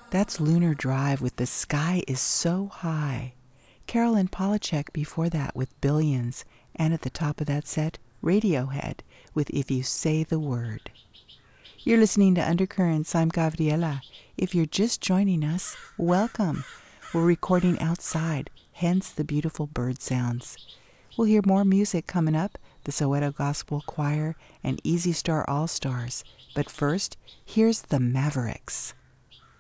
That's Lunar Drive with The Sky Is So High. Carolyn Polachek before that with Billions, and at the top of that set, Radiohead with If You Say the Word. You're listening to Undercurrents. I'm Gabriela. If you're just joining us, welcome. We're recording outside, hence the beautiful bird sounds. We'll hear more music coming up, the Soweto Gospel Choir and Easy Star All-Stars. But first, here's the Mavericks.